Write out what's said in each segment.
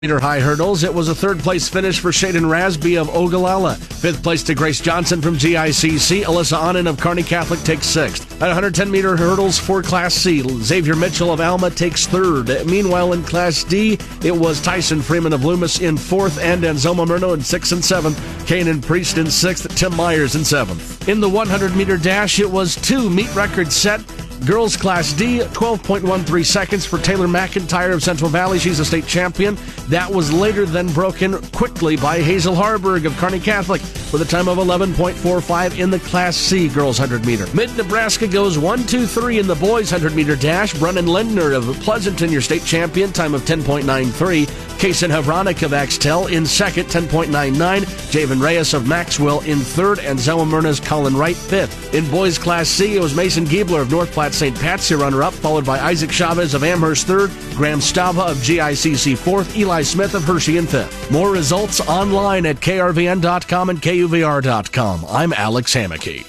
meter high hurdles, it was a third-place finish for Shaden Rasby of Ogallala. Fifth place to Grace Johnson from GICC. Alyssa Annan of Kearney Catholic takes sixth. At 110-meter hurdles for Class C, Xavier Mitchell of Alma takes third. Meanwhile, in Class D, it was Tyson Freeman of Loomis in fourth, and Anselmo Murno in sixth and seventh. Kanan Priest in sixth, Tim Myers in seventh. In the 100-meter dash, it was two meet records set. Girls Class D, 12.13 seconds for Taylor McIntyre of Central Valley. She's a state champion. That was later then broken quickly by Hazel Harburg of Kearney Catholic with a time of 11.45 in the Class C girls 100-meter. Mid-Nebraska goes 1-2-3 in the boys 100-meter dash. Brennan Lindner of Pleasanton, your state champion, time of 10.93. Kaysen Havranek of Axtell in second, 10.99. Javen Reyes of Maxwell in third, and Zelma Myrna's Colin Wright fifth. In boys Class C, it was Mason Giebler of North Platte St. Patsy runner-up, followed by Isaac Chavez of Amherst third, Graham Stava of GICC fourth, Eli Smith of Hershey in fifth. More results online at krvn.com and kuvr.com. I'm Alex Hammocky.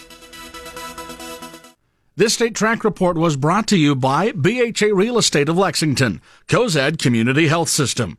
This State Track Report was brought to you by BHA Real Estate of Lexington, Cozad Community Health System.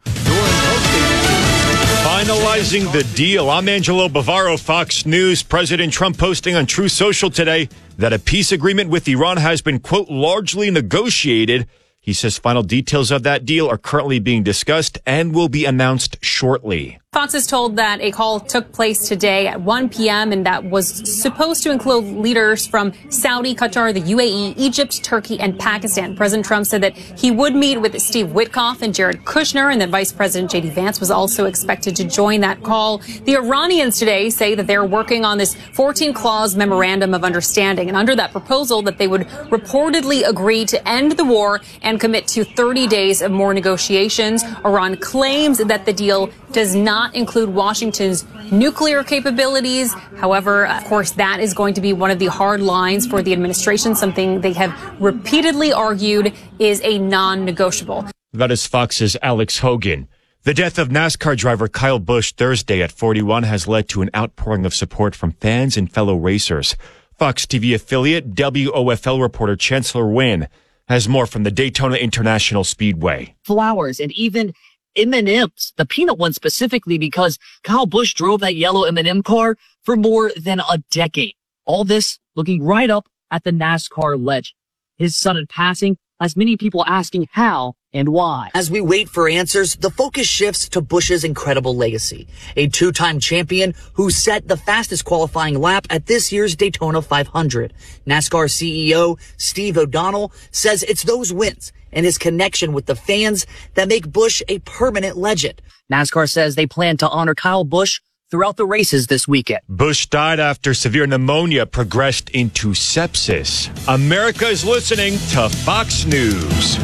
Finalizing the deal. I'm Angelo Bavaro, Fox News. President Trump posting on Truth Social today that a peace agreement with Iran has been, quote, largely negotiated. He says final details of that deal are currently being discussed and will be announced shortly. Fox is told that a call took place today at 1 p.m. and that was supposed to include leaders from Saudi, Qatar, the UAE, Egypt, Turkey, and Pakistan. President Trump said that he would meet with Steve Witkoff and Jared Kushner, and that Vice President J.D. Vance was also expected to join that call. The Iranians today say that they're working on this 14-clause memorandum of understanding, and under that proposal that they would reportedly agree to end the war and commit to 30 days of more negotiations. Iran claims that the deal does not include Washington's nuclear capabilities. However, of course, that is going to be one of the hard lines for the administration, something they have repeatedly argued is a non-negotiable. That is Fox's Alex Hogan. The death of NASCAR driver Kyle Busch Thursday at 41 has led to an outpouring of support from fans and fellow racers. Fox TV affiliate WOFL reporter Chancellor Wynn has more from the Daytona International Speedway. Flowers and even M&Ms, the peanut one specifically, because Kyle Busch drove that yellow M&M car for more than a decade. All this looking right up at the NASCAR legend. His sudden passing has many people asking how and why. As we wait for answers, the focus shifts to Busch's incredible legacy. A two-time champion who set the fastest qualifying lap at this year's Daytona 500. NASCAR CEO Steve O'Donnell says it's those wins and his connection with the fans that make Busch a permanent legend. NASCAR says they plan to honor Kyle Busch throughout the races this weekend. Busch died after severe pneumonia progressed into sepsis. America is listening to Fox News.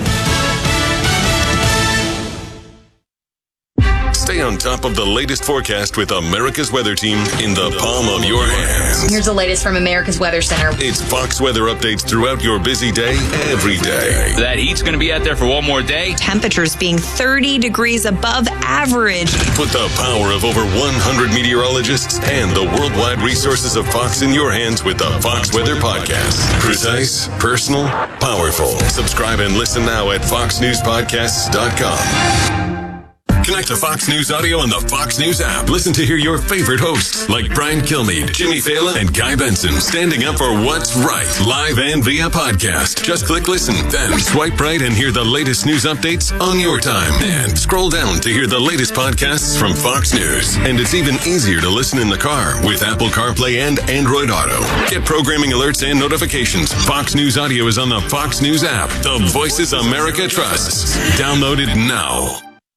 Stay on top of the latest forecast with America's Weather Team in the palm of your hands. Here's the latest from America's Weather Center. It's Fox weather updates throughout your busy day, every day. That heat's going to be out there for one more day. Temperatures being 30 degrees above average. Put the power of over 100 meteorologists and the worldwide resources of Fox in your hands with the Fox Weather Podcast. Precise, personal, powerful. Subscribe and listen now at foxnewspodcasts.com. Connect to Fox News Audio on the Fox News app. Listen to hear your favorite hosts like Brian Kilmeade, Jimmy Fallon, and Guy Benson standing up for what's right, live and via podcast. Just click listen, then swipe right and hear the latest news updates on your time. And scroll down to hear the latest podcasts from Fox News. And it's even easier to listen in the car with Apple CarPlay and Android Auto. Get programming alerts and notifications. Fox News Audio is on the Fox News app. The voices America trusts. Download it now.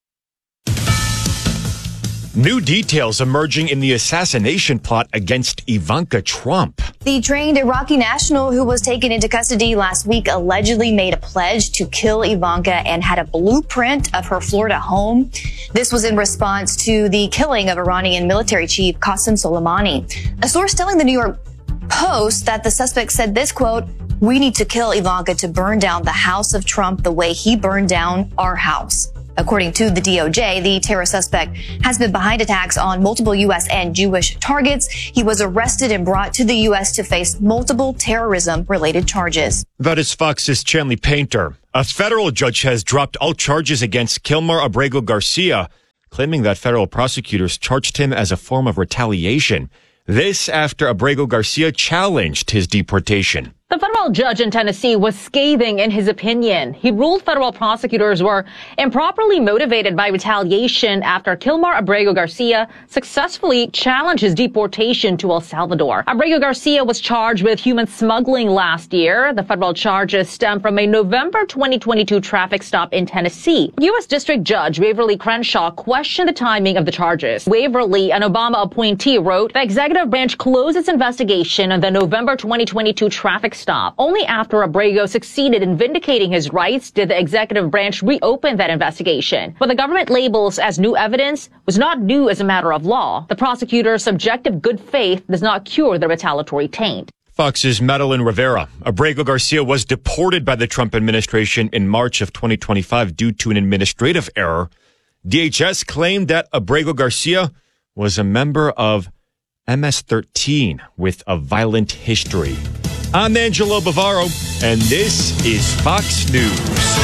New details emerging in the assassination plot against Ivanka Trump. The trained Iraqi national who was taken into custody last week allegedly made a pledge to kill Ivanka and had a blueprint of her Florida home. This was in response to the killing of Iranian military chief Qasem Soleimani. A source telling the New York Post that the suspect said this, quote, "We need to kill Ivanka to burn down the house of Trump the way he burned down our house." According to the DOJ, the terror suspect has been behind attacks on multiple U.S. and Jewish targets. He was arrested and brought to the U.S. to face multiple terrorism-related charges. That is Fox's Chanley Painter. A federal judge has dropped all charges against Kilmar Abrego Garcia claiming that federal prosecutors charged him as a form of retaliation. This after Abrego Garcia challenged his deportation. The federal judge in Tennessee was scathing in his opinion. He ruled federal prosecutors were improperly motivated by retaliation after Kilmar Abrego Garcia successfully challenged his deportation to El Salvador. Abrego Garcia was charged with human smuggling last year. The federal charges stem from a November 2022 traffic stop in Tennessee. U.S. District Judge Waverly Crenshaw questioned the timing of the charges. Waverly, an Obama appointee, wrote, "The executive branch closed its investigation on the November 2022 traffic stop. Only after Abrego succeeded in vindicating his rights did the executive branch reopen that investigation. What the government labels as new evidence was not new as a matter of law. The prosecutor's subjective good faith does not cure the retaliatory taint." Fox's Madeline Rivera. Abrego Garcia was deported by the Trump administration in March of 2025 due to an administrative error. DHS claimed that Abrego Garcia was a member of MS-13 with a violent history. I'm Angelo Bavaro, and this is Fox News.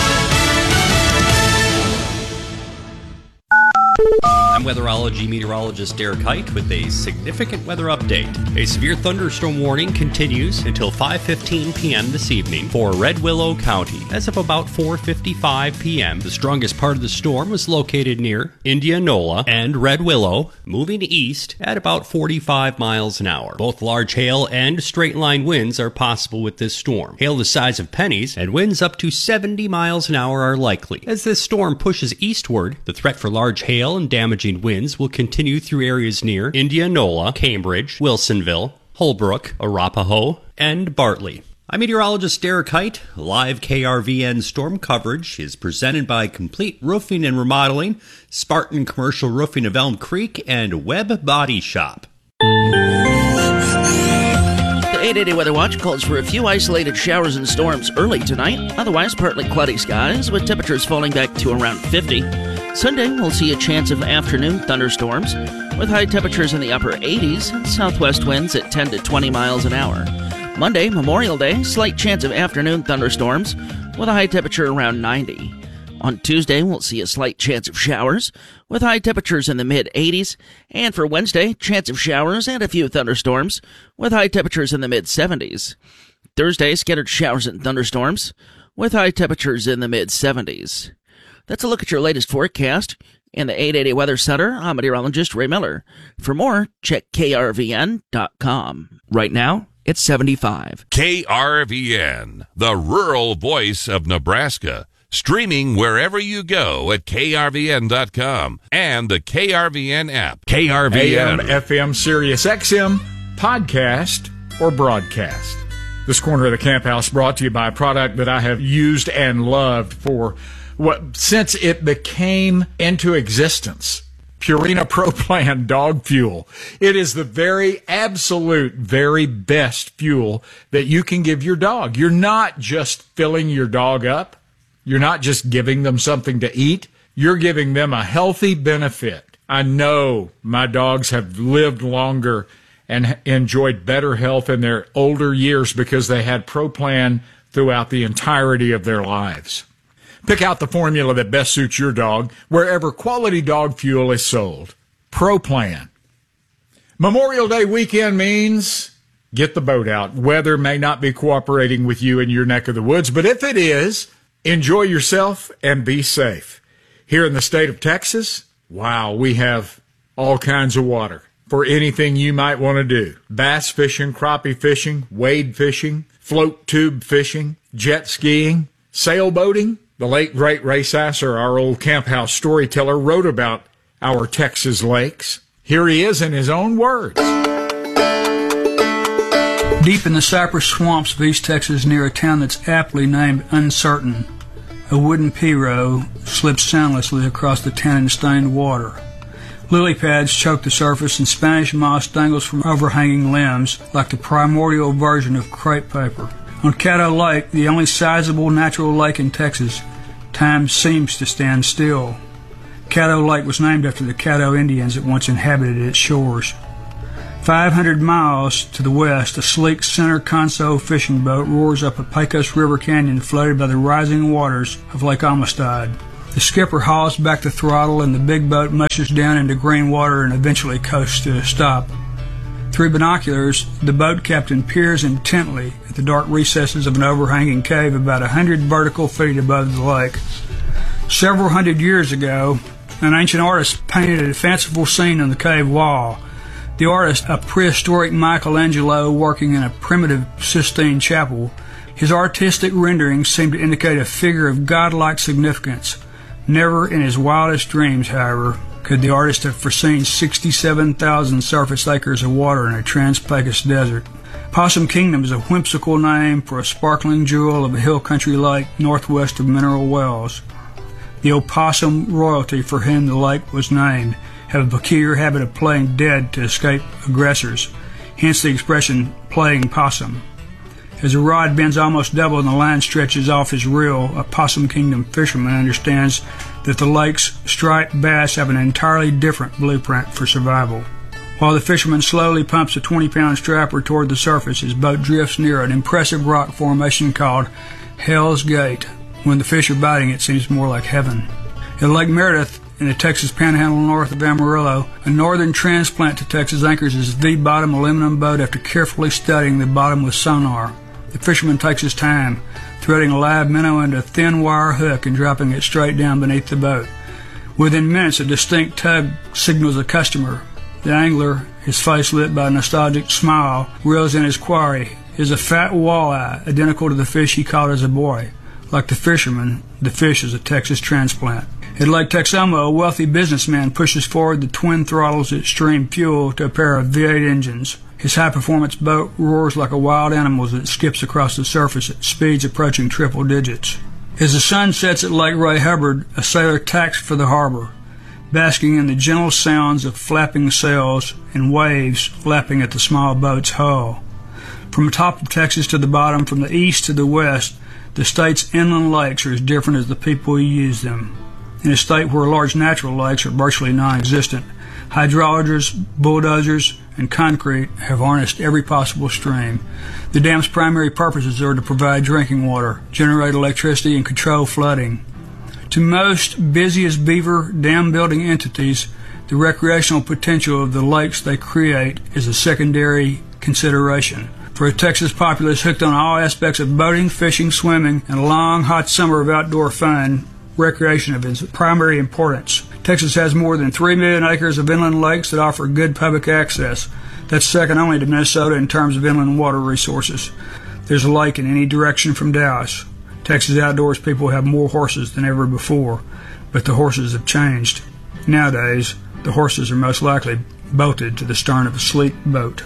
I'm weatherology meteorologist Derek Height with a significant weather update. A severe thunderstorm warning continues until 5:15 p.m. this evening for Red Willow County. As of about 4:55 p.m., the strongest part of the storm was located near Indianola and Red Willow, moving east at about 45 miles an hour. Both large hail and straight-line winds are possible with this storm. Hail the size of pennies and winds up to 70 miles an hour are likely. As this storm pushes eastward, the threat for large hail and damaging winds will continue through areas near Indianola, Cambridge, Wilsonville, Holbrook, Arapahoe, and Bartley. I'm meteorologist Derek Height. Live KRVN storm coverage is presented by Complete Roofing and Remodeling, Spartan Commercial Roofing of Elm Creek, and Webb Body Shop. The 880 Weather Watch calls for a few isolated showers and storms early tonight. Otherwise, partly cloudy skies with temperatures falling back to around 50. Sunday, we'll see a chance of afternoon thunderstorms with high temperatures in the upper 80s and southwest winds at 10 to 20 miles an hour. Monday, Memorial Day, slight chance of afternoon thunderstorms with a high temperature around 90. On Tuesday, we'll see a slight chance of showers with high temperatures in the mid-80s. And for Wednesday, chance of showers and a few thunderstorms with high temperatures in the mid-70s. Thursday, scattered showers and thunderstorms with high temperatures in the mid-70s. That's a look at your latest forecast. In the 880 Weather Center, I'm meteorologist Ray Miller. For more, check KRVN.com. Right now, it's 75. KRVN, the rural voice of Nebraska. Streaming wherever you go at KRVN.com and the KRVN app. KRVN, AM, FM, Sirius XM, podcast, or broadcast. This corner of the Camp House brought to you by a product that I have used and loved since it became into existence. Purina Pro Plan dog fuel. It is the very absolute, very best fuel that you can give your dog. You're not just filling your dog up. You're not just giving them something to eat. You're giving them a healthy benefit. I know my dogs have lived longer and enjoyed better health in their older years because they had Pro Plan throughout the entirety of their lives. Pick out the formula that best suits your dog wherever quality dog fuel is sold. Pro Plan. Memorial Day weekend means get the boat out. Weather may not be cooperating with you in your neck of the woods, but if it is, enjoy yourself and be safe. Here in the state of Texas, wow, we have all kinds of water for anything you might want to do. Bass fishing, crappie fishing, wade fishing, float tube fishing, jet skiing, sailboating. The late, great Ray Sasser, our old Camp House storyteller, wrote about our Texas lakes. Here he is in his own words. Deep in the cypress swamps of East Texas near a town that's aptly named Uncertain, a wooden pirogue slips soundlessly across the tan-stained water. Lily pads choke the surface and Spanish moss dangles from overhanging limbs like the primordial version of crepe paper. On Caddo Lake, the only sizable natural lake in Texas, time seems to stand still. Caddo Lake was named after the Caddo Indians that once inhabited its shores. 500 miles to the west, a sleek center console fishing boat roars up a Pecos River canyon floated by the rising waters of Lake Amistad. The skipper hauls back the throttle and the big boat mushes down into green water and eventually coasts to a stop. Through binoculars, the boat captain peers intently at the dark recesses of an overhanging cave about 100 vertical feet above the lake. Several hundred years ago, an ancient artist painted a fanciful scene on the cave wall. The artist, a prehistoric Michelangelo working in a primitive Sistine chapel, his artistic renderings seemed to indicate a figure of godlike significance. Never in his wildest dreams, however, could the artist have foreseen 67,000 surface acres of water in a Trans-Pecos desert. Possum Kingdom is a whimsical name for a sparkling jewel of a hill country lake northwest of Mineral Wells. The opossum royalty for whom the lake was named have a peculiar habit of playing dead to escape aggressors, hence the expression playing possum. As the rod bends almost double and the line stretches off his reel, a Possum Kingdom fisherman understands that the lake's striped bass have an entirely different blueprint for survival. While the fisherman slowly pumps a 20-pound strapper toward the surface, his boat drifts near an impressive rock formation called Hell's Gate. When the fish are biting, it seems more like heaven. At Lake Meredith, in the Texas Panhandle north of Amarillo, a northern transplant to Texas anchors his V-bottom aluminum boat after carefully studying the bottom with sonar. The fisherman takes his time, threading a live minnow into a thin wire hook and dropping it straight down beneath the boat. Within minutes, a distinct tug signals a customer. The angler, his face lit by a nostalgic smile, reels in his quarry. It is a fat walleye, identical to the fish he caught as a boy. Like the fisherman, the fish is a Texas transplant. At Lake Texoma, a wealthy businessman pushes forward the twin throttles at Stream Fuel to a pair of V8 engines. His high-performance boat roars like a wild animal as it skips across the surface at speeds approaching triple digits. As the sun sets at Lake Ray Hubbard, a sailor tacks for the harbor, basking in the gentle sounds of flapping sails and waves lapping at the small boat's hull. From the top of Texas to the bottom, from the east to the west, the state's inland lakes are as different as the people who use them. In a state where large natural lakes are virtually non-existent, hydrologers, bulldozers, and concrete have harnessed every possible stream. The dam's primary purposes are to provide drinking water, generate electricity, and control flooding. To most busy as beaver dam-building entities, the recreational potential of the lakes they create is a secondary consideration. For a Texas populace hooked on all aspects of boating, fishing, swimming, and a long, hot summer of outdoor fun, recreation is of primary importance. Texas has more than 3 million acres of inland lakes that offer good public access. That's second only to Minnesota in terms of inland water resources. There's a lake in any direction from Dallas. Texas outdoors people have more horses than ever before, but the horses have changed. Nowadays, the horses are most likely bolted to the stern of a sleek boat.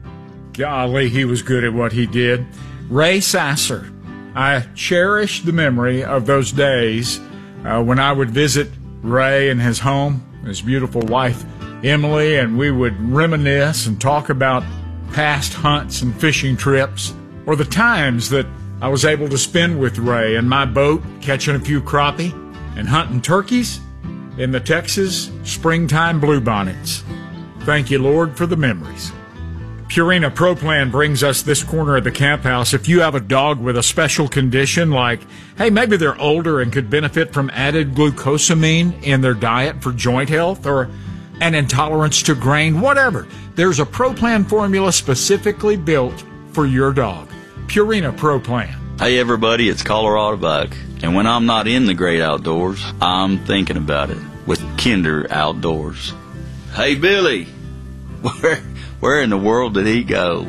Golly, he was good at what he did. Ray Sasser. I cherish the memory of those days when I would visit Ray in his home, his beautiful wife Emily, and we would reminisce and talk about past hunts and fishing trips, or the times that I was able to spend with Ray in my boat catching a few crappie and hunting turkeys in the Texas springtime bluebonnets. Thank you, Lord, for the memories. Purina Pro Plan brings us this corner of the camp house. If you have a dog with a special condition, like, hey, maybe they're older and could benefit from added glucosamine in their diet for joint health, or an intolerance to grain, whatever, there's a Pro Plan formula specifically built for your dog. Purina Pro Plan. Hey everybody, it's Colorado Buck. And when I'm not in the great outdoors, I'm thinking about it with Kinder Outdoors. Hey Billy, where in the world did he go?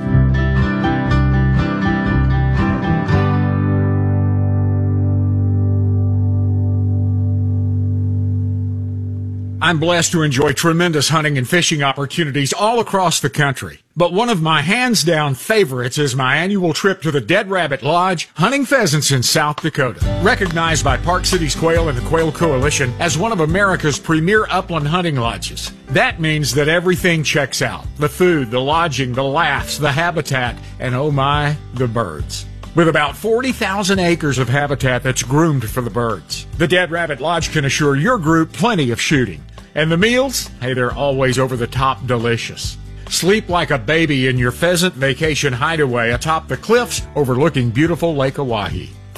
I'm blessed to enjoy tremendous hunting and fishing opportunities all across the country. But one of my hands-down favorites is my annual trip to the Dead Rabbit Lodge, hunting pheasants in South Dakota. Recognized by Park Cities Quail and the Quail Coalition as one of America's premier upland hunting lodges. That means that everything checks out. The food, the lodging, the laughs, the habitat, and oh my, the birds. With about 40,000 acres of habitat that's groomed for the birds, the Dead Rabbit Lodge can assure your group plenty of shooting. And the meals? Hey, they're always over-the-top delicious. Sleep like a baby in your pheasant vacation hideaway atop the cliffs overlooking beautiful Lake Oahe.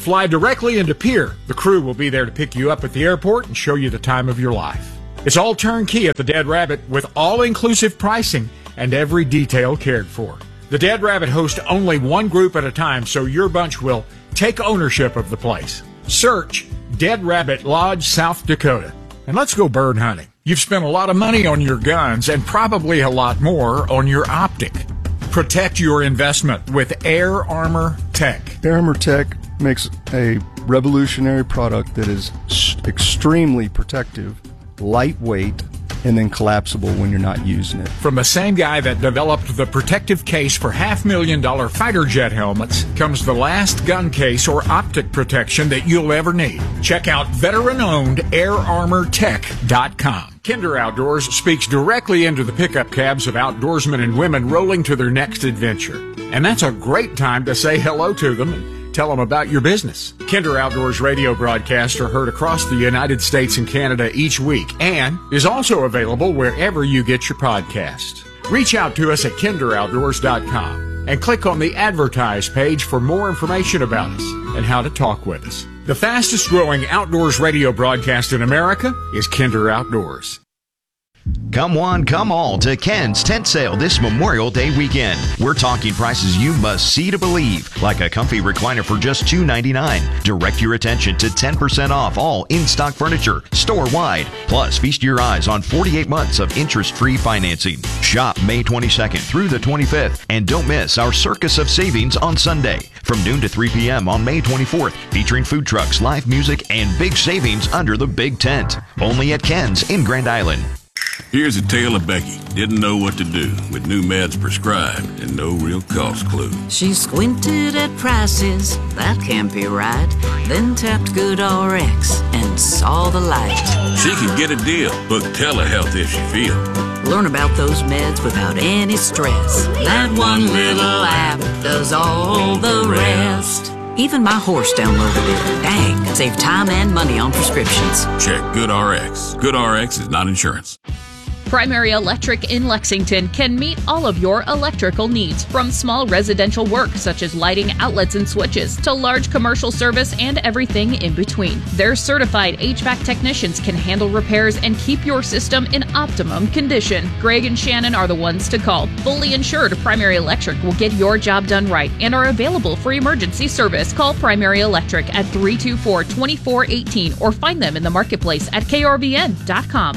Fly directly into Pier. The crew will be there to pick you up at the airport and show you the time of your life. It's all turnkey at the Dead Rabbit with all-inclusive pricing and every detail cared for. The Dead Rabbit hosts only one group at a time, so your bunch will take ownership of the place. Search Dead Rabbit Lodge, South Dakota. And let's go bird hunting. You've spent a lot of money on your guns and probably a lot more on your optic. Protect your investment with Air Armor Tech. Air Armor Tech makes a revolutionary product that is extremely protective, lightweight, and then collapsible when you're not using it. From the same guy that developed the protective case for $500,000 fighter jet helmets comes the last gun case or optic protection that you'll ever need. Check out veteran-owned airarmortech.com. Kinder Outdoors speaks directly into the pickup cabs of outdoorsmen and women rolling to their next adventure. And that's a great time to say hello to them and tell them about your business. Kinder Outdoors radio broadcasts are heard across the United States and Canada each week and is also available wherever you get your podcasts. Reach out to us at kinderoutdoors.com and click on the Advertise page for more information about us and how to talk with us. The fastest growing outdoors radio broadcast in America is Kinder Outdoors. Come one, come all to Ken's tent sale this Memorial Day weekend. We're talking prices you must see to believe, like a comfy recliner for just $2.99. Direct your attention to 10% off all in-stock furniture, store-wide. Plus, feast your eyes on 48 months of interest-free financing. Shop May 22nd through the 25th, and don't miss our Circus of Savings on Sunday from noon to 3 p.m. on May 24th, featuring food trucks, live music, and big savings under the big tent. Only at Ken's in Grand Island. Here's a tale of Becky. Didn't know what to do with new meds prescribed and no real cost clue. She squinted at prices, that can't be right. Then tapped GoodRx and saw the light. She could get a deal. Book telehealth if she feel. Learn about those meds without any stress. That one little app does all the rest. Even my horse downloaded it. Dang, save time and money on prescriptions. Check GoodRx. GoodRx is not insurance. Primary Electric in Lexington can meet all of your electrical needs, from small residential work such as lighting, outlets, and switches, to large commercial service and everything in between. Their certified HVAC technicians can handle repairs and keep your system in optimum condition. Greg and Shannon are the ones to call. Fully insured, Primary Electric will get your job done right and are available for emergency service. Call Primary Electric at 324-2418 or find them in the marketplace at krvn.com.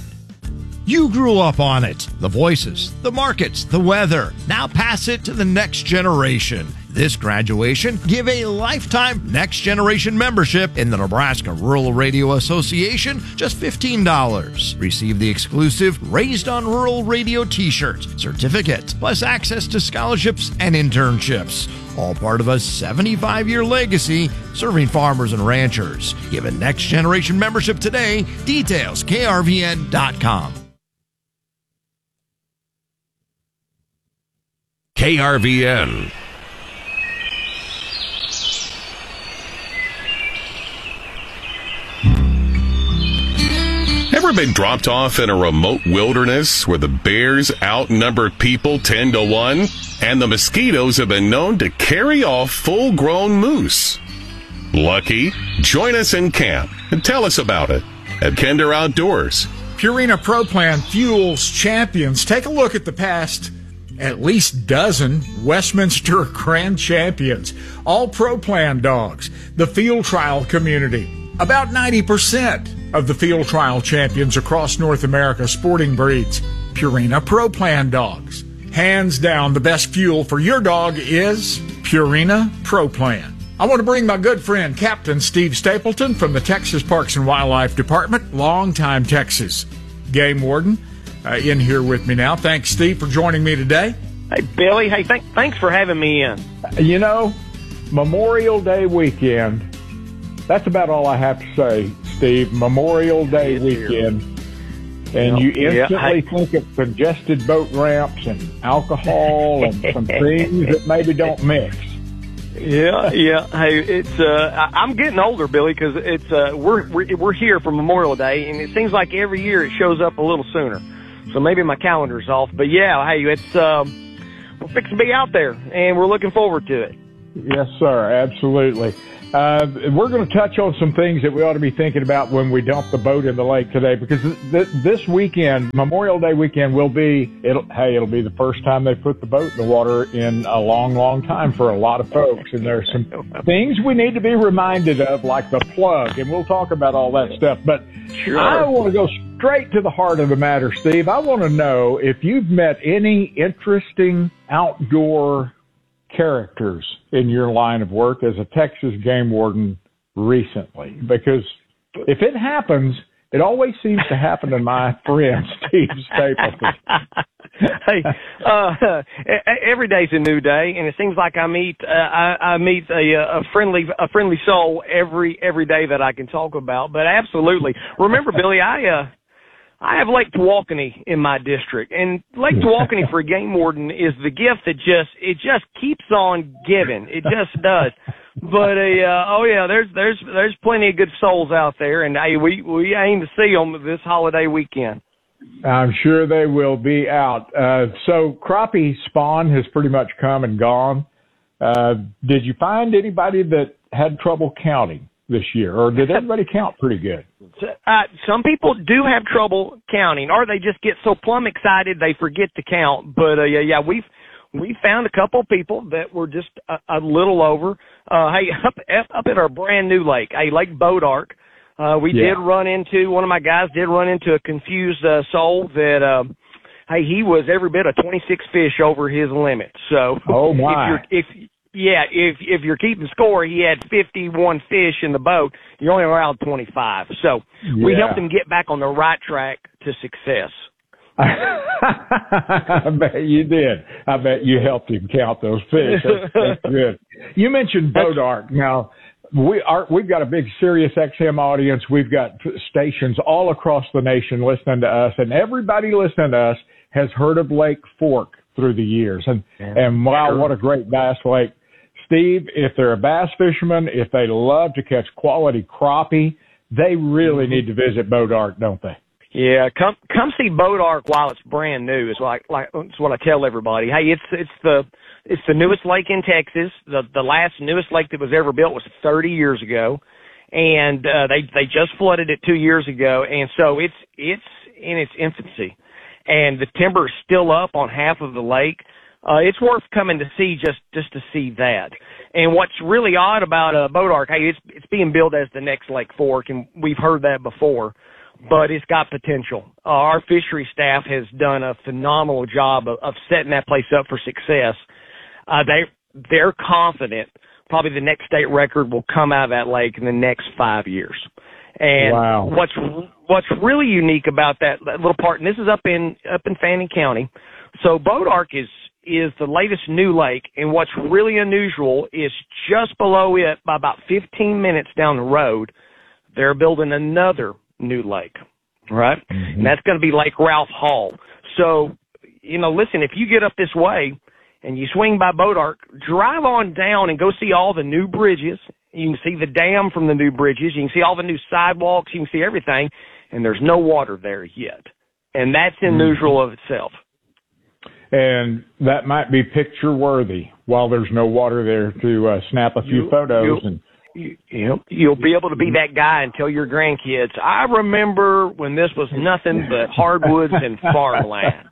You grew up on it. The voices, the markets, the weather. Now pass it to the next generation. This graduation, give a lifetime Next Generation membership in the Nebraska Rural Radio Association, just $15. Receive the exclusive Raised on Rural Radio t-shirt, certificate, plus access to scholarships and internships. All part of a 75-year legacy serving farmers and ranchers. Give a Next Generation membership today. Details, krvn.com. KRVN. Ever been dropped off in a remote wilderness where the bears outnumber people 10 to 1 and the mosquitoes have been known to carry off full-grown moose? Lucky? Join us in camp and tell us about it at Kinder Outdoors. Purina Pro Plan fuels champions. Take a look at the past at least dozen Westminster Grand Champions, all Pro Plan dogs, the field trial community. About 90% of the field trial champions across North America sporting breeds Purina Pro Plan dogs. Hands down, the best fuel for your dog is Purina Pro Plan. I want to bring my good friend, Captain Steve Stapleton from the Texas Parks and Wildlife Department, longtime Texas game warden, in here with me now. Thanks, Steve, for joining me today. Hey, Billy. Hey, thanks for having me in. You know, Memorial Day weekend, that's about all I have to say, Steve. Memorial Day weekend. And you instantly think of congested boat ramps and alcohol and some things that maybe don't mix. Yeah. Hey, it's I'm getting older, Billy, because it's we're here for Memorial Day, and it seems like every year it shows up a little sooner. So maybe my calendar's off, but yeah, hey, it's we're fixing to be out there, and we're looking forward to it. Yes, sir, absolutely. We're going to touch on some things that we ought to be thinking about when we dump the boat in the lake today, because this weekend, Memorial Day weekend, it'll be the first time they put the boat in the water in a long, long time for a lot of folks. And there's some things we need to be reminded of, like the plug, and we'll talk about all that stuff. But sure. I want to go straight to the heart of the matter, Steve. I want to know if you've met any interesting outdoor characters in your line of work as a Texas game warden recently, because if it happens, it always seems to happen to my friend Steve Stapleton. Hey, every day's a new day, and it seems like I meet a friendly soul every day that I can talk about. But absolutely, remember, Billy, I have Lake Tawakoni in my district, and Lake Tawakoni for a game warden is the gift that just keeps on giving. It just does. But there's plenty of good souls out there, and we aim to see them this holiday weekend. I'm sure they will be out. So crappie spawn has pretty much come and gone. Did you find anybody that had trouble counting this year, or did everybody count pretty good? Some people do have trouble counting, or they just get so plumb excited they forget to count. But we found a couple people that were just a little over. Up at our brand new lake, Lake Bodark, did run into, one of my guys did run into a confused soul that he was every bit of 26 fish over his limit. So oh my. If you're keeping score, he had 51 fish in the boat. You're only allowed 25. So we helped him get back on the right track to success. I bet you did. I bet you helped him count those fish. That's good. You mentioned Bodark. Now, we've got a big Sirius XM audience. We've got stations all across the nation listening to us, and everybody listening to us has heard of Lake Fork through the years. And wow, what a great bass lake. Steve, if they're a bass fisherman, if they love to catch quality crappie, they really need to visit Bodark, don't they? Yeah, come see Bodark while it's brand new. Is like it's what I tell everybody. Hey, it's the newest lake in Texas. The last newest lake that was ever built was 30 years ago, and they just flooded it 2 years ago, and so it's in its infancy, and the timber is still up on half of the lake. It's worth coming to see just to see that. And what's really odd about Bodark, it's being billed as the next Lake Fork, and we've heard that before, but it's got potential. Our fishery staff has done a phenomenal job of setting that place up for success. They're confident probably the next state record will come out of that lake in the next 5 years. And wow. What's really unique about that little part, and this is up in Fannin County. So Bodark is the latest new lake, and what's really unusual is just below it, by about 15 minutes down the road, they're building another new lake, right? Mm-hmm. And that's going to be Lake Ralph Hall. So, listen, if you get up this way and you swing by Bodark, drive on down and go see all the new bridges. You can see the dam from the new bridges. You can see all the new sidewalks. You can see everything, and there's no water there yet. And that's unusual of itself. And that might be picture worthy while there's no water there to snap a few photos. You'll be able to be that guy and tell your grandkids, I remember when this was nothing but hardwoods and farmland.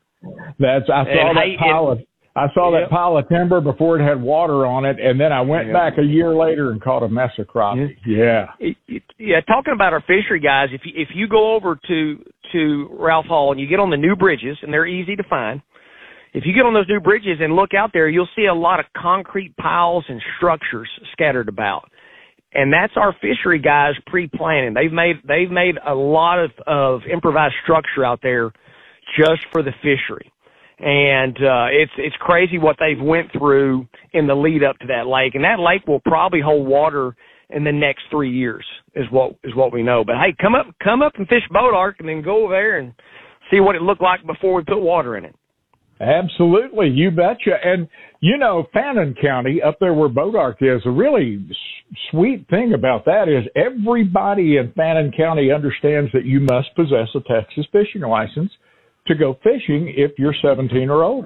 I saw that pile of timber before it had water on it, and then I went back a year later and caught a mess of crappie. Yeah, talking about our fishery guys, if you go over to Ralph Hall and you get on the new bridges, and they're easy to find, if you get on those new bridges and look out there, you'll see a lot of concrete piles and structures scattered about. And that's our fishery guys pre-planning. They've made a lot of improvised structure out there just for the fishery. And it's crazy what they've went through in the lead up to that lake. And that lake will probably hold water in the next 3 years is what we know. But hey, come up and fish Bodark and then go over there and see what it looked like before we put water in it. Absolutely, you betcha. And, Fannin County, up there where Bodark is, a really sweet thing about that is everybody in Fannin County understands that you must possess a Texas fishing license to go fishing if you're 17 or older.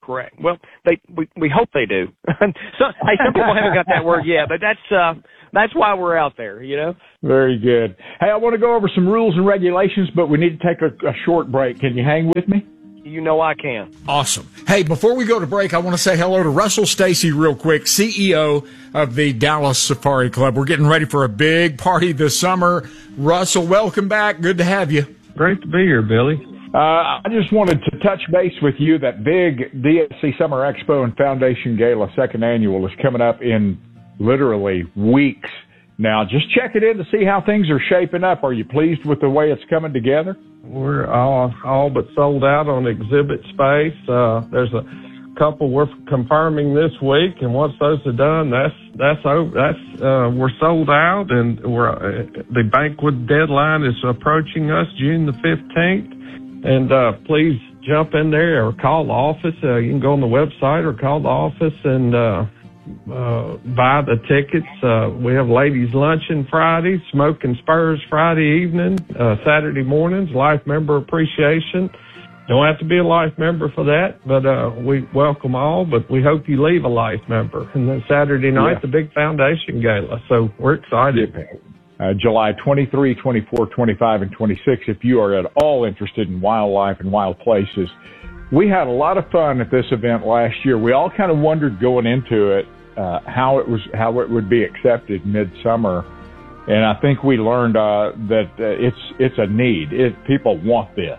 Correct. Well, we hope they do. Some people haven't got that word yet, but that's why we're out there, you know. Very good. Hey, I want to go over some rules and regulations, but we need to take a short break. Can you hang with me? You know I can. Awesome. Hey, before we go to break, I want to say hello to Russell Stacy real quick, CEO of the Dallas Safari Club. We're getting ready for a big party this summer. Russell, welcome back. Good to have you. Great to be here, Billy. I just wanted to touch base with you. That big DSC Summer Expo and Foundation Gala second annual is coming up in literally weeks now. Just check it in to see how things are shaping up. Are you pleased with the way it's coming together? We're all but sold out on exhibit space. There's a couple we're confirming this week, and once those are done, we're sold out, and the banquet deadline is approaching us June the 15th. And please jump in there or call the office. You can go on the website or call the office and buy the tickets. We have ladies' luncheon Friday, Smoke and Spurs Friday evening, Saturday mornings, Life Member Appreciation. Don't have to be a Life member for that, but we welcome all, but we hope you leave a Life member. And then Saturday night, the big Foundation Gala. So we're excited. July 23, 24, 25, and 26, if you are at all interested in wildlife and wild places. We had a lot of fun at this event last year. We all kind of wondered going into it how it would be accepted midsummer, and I think we learned that it's a need. People want this.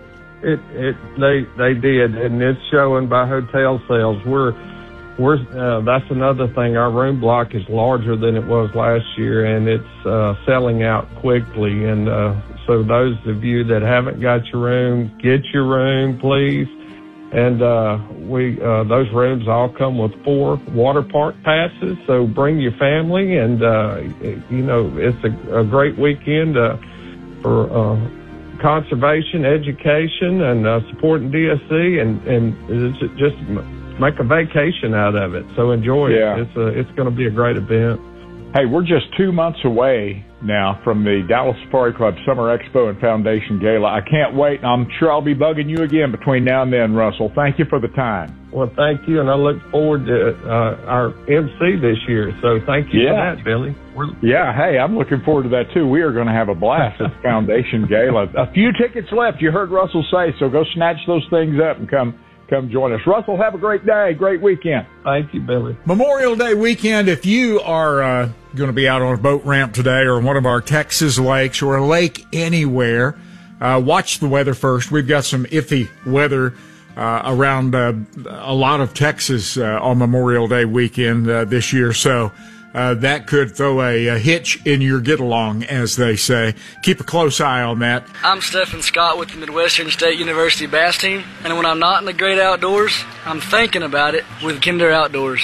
They did, and it's showing by hotel sales. That's another thing. Our room block is larger than it was last year, and it's selling out quickly. And so those of you that haven't got your room, get your room, please. And those rooms all come with 4 water park passes. So bring your family, and it's a great weekend for conservation, education, and supporting DSC, and it's just make a vacation out of it. So enjoy it. It's going to be a great event. Hey, we're just 2 months away now from the Dallas Safari Club Summer Expo and Foundation Gala. I can't wait, and I'm sure I'll be bugging you again between now and then, Russell. Thank you for the time. Well, thank you, and I look forward to our MC this year. So thank you for that, Billy. Hey, I'm looking forward to that, too. We are going to have a blast at the Foundation Gala. A few tickets left, you heard Russell say, so go snatch those things up and come join us. Russell, have a great day, great weekend. Thank you, Billy. Memorial Day weekend, if you are going to be out on a boat ramp today or one of our Texas lakes or a lake anywhere, watch the weather first. We've got some iffy weather around a lot of Texas on Memorial Day weekend this year, so that could throw a hitch in your get-along, as they say. Keep a close eye on that. I'm Stephen Scott with the Midwestern State University Bass Team, and when I'm not in the great outdoors, I'm thinking about it with Kinder Outdoors.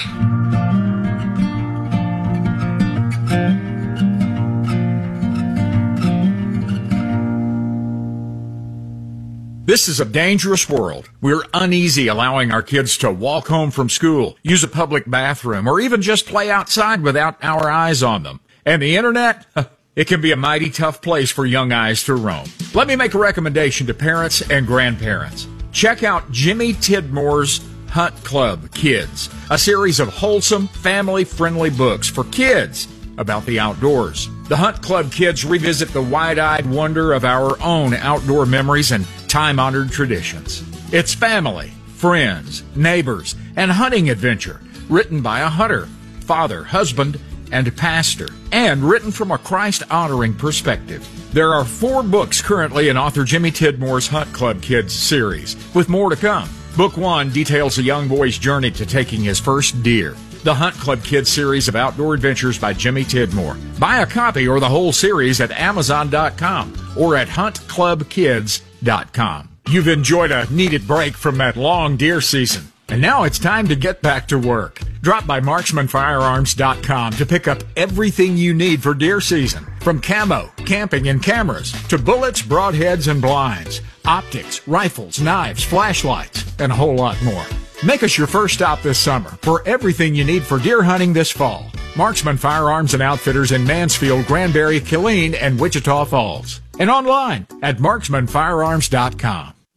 This is a dangerous world. We're uneasy allowing our kids to walk home from school, use a public bathroom, or even just play outside without our eyes on them. And the internet? It can be a mighty tough place for young eyes to roam. Let me make a recommendation to parents and grandparents. Check out Jimmy Tidmore's Hunt Club Kids, a series of wholesome, family-friendly books for kids about the outdoors. The Hunt Club Kids revisit the wide-eyed wonder of our own outdoor memories and time-honored traditions. It's family, friends, neighbors, and hunting adventure, written by a hunter, father, husband, and pastor, and written from a Christ-honoring perspective. There are 4 books currently in author Jimmy Tidmore's Hunt Club Kids series, with more to come. Book 1 details a young boy's journey to taking his first deer. The Hunt Club Kids series of outdoor adventures by Jimmy Tidmore. Buy a copy or the whole series at Amazon.com or at HuntClubKids.com. You've enjoyed a needed break from that long deer season, and now it's time to get back to work. Drop by MarksmanFirearms.com to pick up everything you need for deer season, from camo, camping, and cameras to bullets, broadheads, and blinds, optics, rifles, knives, flashlights, and a whole lot more. Make us your first stop this summer for everything you need for deer hunting this fall. Marksman Firearms and Outfitters in Mansfield, Granbury, Killeen, and Wichita Falls. And online at marksmanfirearms.com.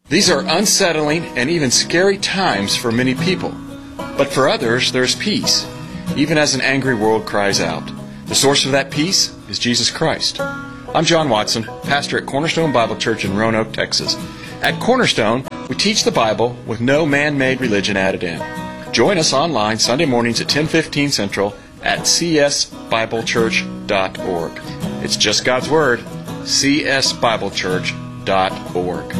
These are unsettling and even scary times for many people. But for others, there's peace, even as an angry world cries out. The source of that peace is Jesus Christ. I'm John Watson, pastor at Cornerstone Bible Church in Roanoke, Texas. At Cornerstone, we teach the Bible with no man-made religion added in. Join us online Sunday mornings at 10:15 Central at csbiblechurch.org. It's just God's Word, csbiblechurch.org.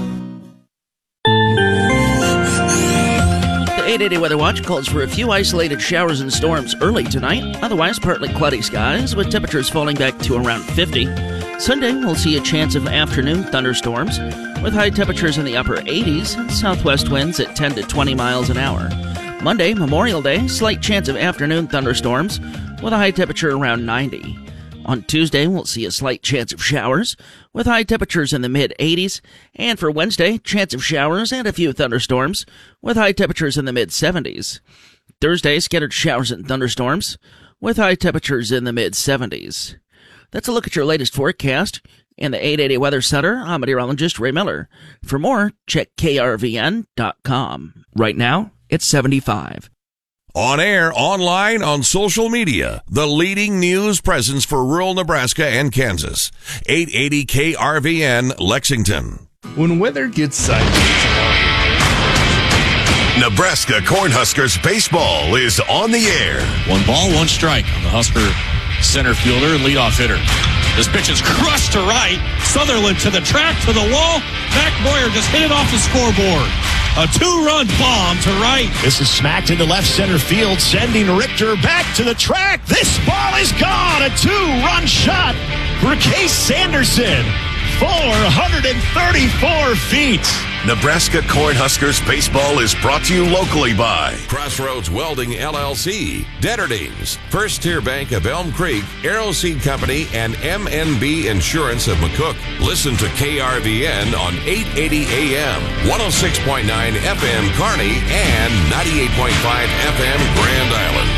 The 880 Weather Watch calls for a few isolated showers and storms early tonight. Otherwise, partly cloudy skies with temperatures falling back to around 50. Sunday, we'll see a chance of afternoon thunderstorms with high temperatures in the upper 80s and southwest winds at 10 to 20 miles an hour. Monday, Memorial Day, slight chance of afternoon thunderstorms with a high temperature around 90. On Tuesday, we'll see a slight chance of showers with high temperatures in the mid-80s. And for Wednesday, chance of showers and a few thunderstorms with high temperatures in the mid-70s. Thursday, scattered showers and thunderstorms with high temperatures in the mid-70s. That's a look at your latest forecast. In the 880 Weather Center, I'm meteorologist Ray Miller. For more, check krvn.com. Right now, it's 75. On air, online, on social media, the leading news presence for rural Nebraska and Kansas. 880 KRVN, Lexington. When weather gets sideways around Nebraska Cornhuskers baseball is on the air. 1 ball, 1 strike on the Husker center fielder and leadoff hitter. This pitch is crushed to right. Sutherland to the track, to the wall. Mac Boyer just hit it off the scoreboard. A 2-run bomb to right. This is smacked into left center field, sending Richter back to the track. This ball is gone. A 2-run shot for Case Sanderson. 434 feet. Nebraska Cornhuskers baseball is brought to you locally by Crossroads Welding LLC, Detterdings, First Tier Bank of Elm Creek, Arrow Seed Company, and MNB Insurance of McCook. Listen to KRVN on 880 AM, 106.9 FM Kearney, and 98.5 FM Grand Island.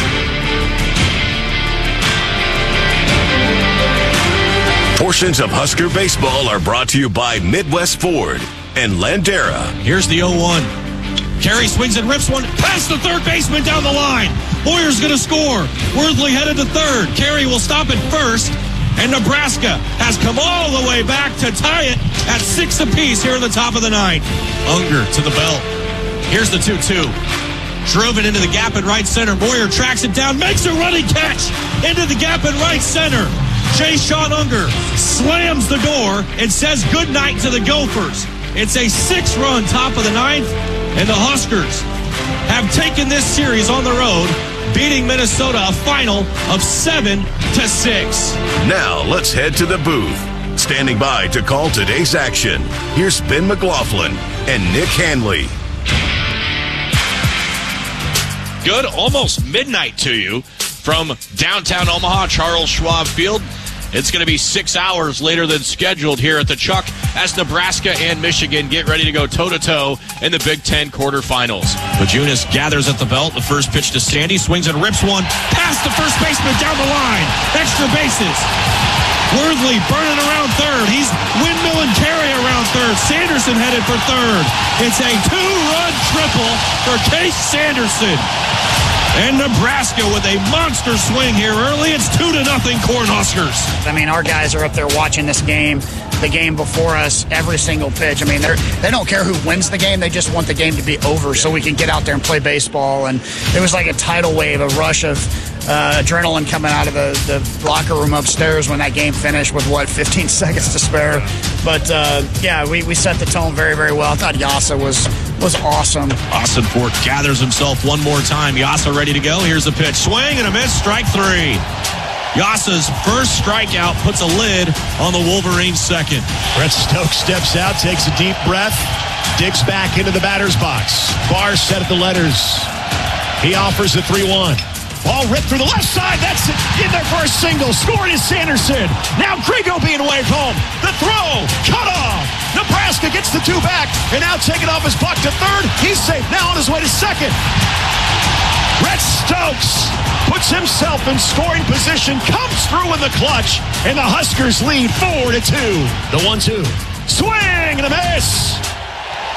Portions of Husker baseball are brought to you by Midwest Ford and Landera. Here's the 0-1. Carey swings and rips one past the third baseman down the line. Boyer's going to score. Worthley headed to third. Carey will stop at first. And Nebraska has come all the way back to tie it at 6 apiece here in the top of the 9th. Unger to the belt. Here's the 2-2. Drove it into the gap in right center. Boyer tracks it down, makes a running catch into the gap in right center. Jay Sean Unger slams the door and says goodnight to the Gophers. It's a 6-run top of the 9th, and the Huskers have taken this series on the road, beating Minnesota a final of 7-6. Now let's head to the booth. Standing by to call today's action, here's Ben McLaughlin and Nick Hanley. Good, almost midnight to you from downtown Omaha, Charles Schwab Field. It's going to be 6 hours later than scheduled here at the Chuck as Nebraska and Michigan get ready to go toe-to-toe in the Big Ten quarterfinals. Bajunas gathers at the belt. The first pitch to Sandy, swings and rips one past the first baseman down the line. Extra bases. Worthley burning around third. He's windmilling Carey around third. Sanderson headed for third. It's a 2-run triple for Case Sanderson. And Nebraska with a monster swing here early. It's 2-0 Cornhuskers. I mean, our guys are up there watching this game, the game before us, every single pitch. I mean, they don't care who wins the game. They just want the game to be over so we can get out there and play baseball. And it was like a tidal wave, a rush of adrenaline coming out of the locker room upstairs when that game finished with, 15 seconds to spare. But, yeah, we set the tone very, very well. I thought Yasa was awesome. Austin Fort gathers himself one more time. Yasa ready to go. Here's the pitch. Swing and a miss. Strike 3. Yasa's first strikeout puts a lid on the Wolverines' second. Brett Stokes steps out, takes a deep breath, digs back into the batter's box. Barr set at the letters. He offers a 3-1. Ball ripped through the left side. That's it. In there for a single. Scored is Sanderson. Now Grigo being waved home. The throw. Cut off. Nebraska gets the 2 back. And now taking off his buck to third. He's safe. Now on his way to second. Brett Stokes puts himself in scoring position. Comes through in the clutch. And the Huskers lead 4-2. The 1-2. Swing and a miss.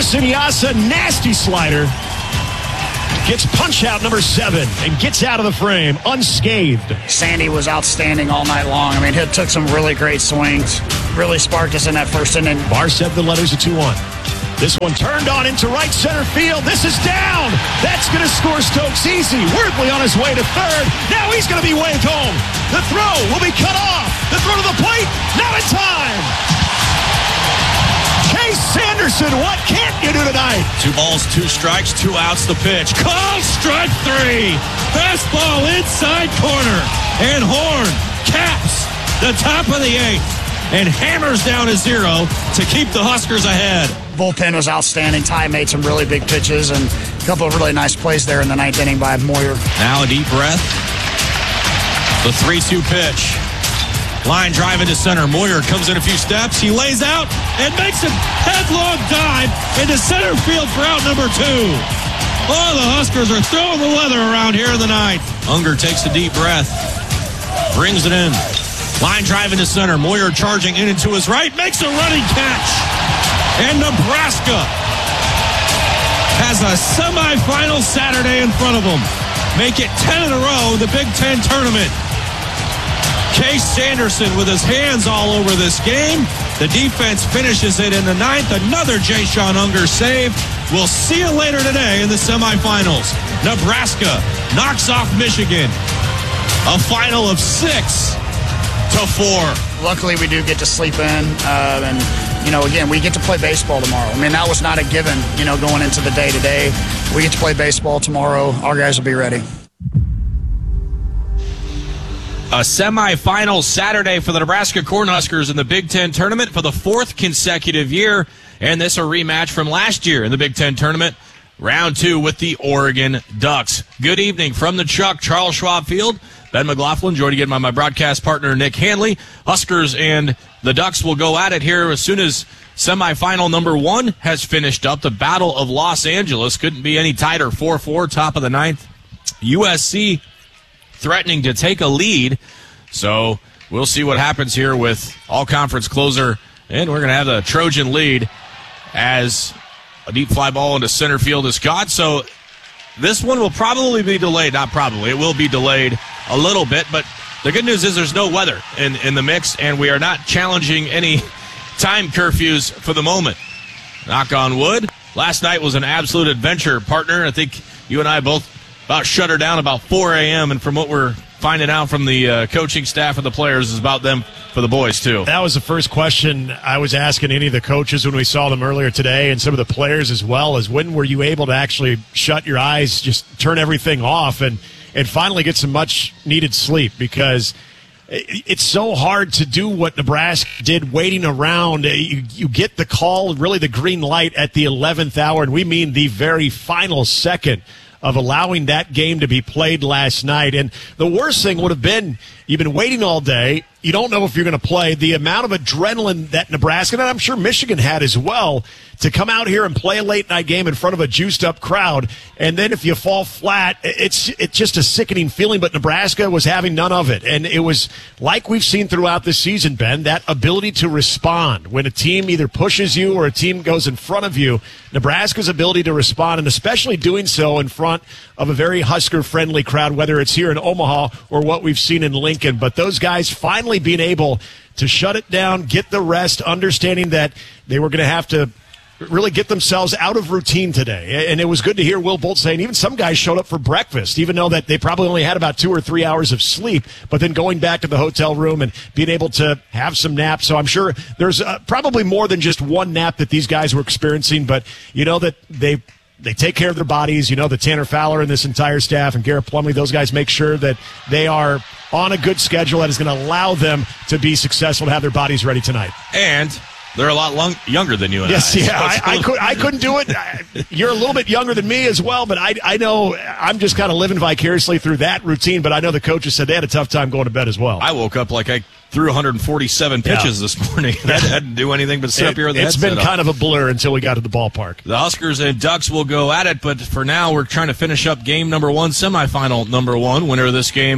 Inyasa, nasty slider. Gets punch out number 7 and gets out of the frame unscathed. Sandy was outstanding all night long. I mean, he took some really great swings. Really sparked us in that first inning. Barr set the letters at 2-1. This one turned on into right center field. This is down. That's going to score Stokes easy. Worthley on his way to third. Now he's going to be waved home. The throw will be cut off. The throw to the plate. Not in time. Chase Sanderson, what can't you do tonight? 2 balls, 2 strikes, 2 outs, the pitch. Call strike 3. Fastball inside corner. And Horn caps the top of the 8th and hammers down a 0 to keep the Huskers ahead. Bullpen was outstanding. Ty made some really big pitches and a couple of really nice plays there in the 9th inning by Moyer. Now a deep breath. The 3-2 pitch. Line drive into center. Moyer comes in a few steps. He lays out and makes a headlong dive into center field for out number 2. Oh, the Huskers are throwing the weather around here in the 9th. Unger takes a deep breath. Brings it in. Line drive into center. Moyer charging in and to his right. Makes a running catch. And Nebraska has a semifinal Saturday in front of them. Make it 10 in a row in the Big Ten tournament. Chase Sanderson with his hands all over this game. The defense finishes it in the 9th. Another Jay-Sean Unger save. We'll see you later today in the semifinals. Nebraska knocks off Michigan. A final of 6-4. Luckily, we do get to sleep in. And, again, we get to play baseball tomorrow. I mean, that was not a given, going into the day today. We get to play baseball tomorrow. Our guys will be ready. A semifinal Saturday for the Nebraska Cornhuskers in the Big Ten tournament for the 4th consecutive year. And this a rematch from last year in the Big Ten tournament. Round 2 with the Oregon Ducks. Good evening from the Chuck, Charles Schwab Field. Ben McLaughlin, joined again by my broadcast partner, Nick Hanley. Huskers and the Ducks will go at it here as soon as semifinal number 1 has finished up. The Battle of Los Angeles couldn't be any tighter. 4-4, top of the 9th. USC threatening to take a lead. So we'll see what happens here with all-conference closer. And we're going to have the Trojan lead as a deep fly ball into center field is caught. So this one will probably be delayed. Not probably. It will be delayed a little bit. But the good news is there's no weather in the mix, and we are not challenging any time curfews for the moment. Knock on wood. Last night was an absolute adventure, partner. I think you and I both about shut her down about 4 a.m., and from what we're finding out from the coaching staff and the players is about them for the boys, too. That was the first question I was asking any of the coaches when we saw them earlier today, and some of the players as well, is when were you able to actually shut your eyes, just turn everything off, and finally get some much-needed sleep, because it's so hard to do what Nebraska did waiting around. You get the call, really the green light at the 11th hour, and we mean the very final second of allowing that game to be played last night. And the worst thing would have been, you've been waiting all day, you don't know if you're going to play. The amount of adrenaline that Nebraska, and I'm sure Michigan had as well, to come out here and play a late-night game in front of a juiced-up crowd, and then if you fall flat, it's just a sickening feeling, but Nebraska was having none of it. And it was like we've seen throughout the season, Ben, that ability to respond. When a team either pushes you or a team goes in front of you, Nebraska's ability to respond, and especially doing so in front of a very Husker-friendly crowd, whether it's here in Omaha or what we've seen in Lincoln. But those guys finally being able to shut it down, get the rest, understanding that they were going to have to really get themselves out of routine today. And it was good to hear Will Bolt saying even some guys showed up for breakfast, even though that they probably only had about 2 or 3 hours of sleep, but then going back to the hotel room and being able to have some naps. So I'm sure there's probably more than just one nap that these guys were experiencing, but you know that they take care of their bodies. You know that Tanner Fowler and this entire staff and Garrett Plumlee, those guys make sure that they are on a good schedule that is going to allow them to be successful, to have their bodies ready tonight. And they're a lot younger than you and yes, I. Yes, yeah, I couldn't do it. You're a little bit younger than me as well, but I know I'm just kind of living vicariously through that routine, but I know the coaches said they had a tough time going to bed as well. I woke up like I threw 147 pitches this morning. I didn't do anything but sit up here with the headset It's been kind of a blur until we got to the ballpark. The Huskers and Ducks will go at it, but for now we're trying to finish up game number 1, semifinal number 1. Winner of this game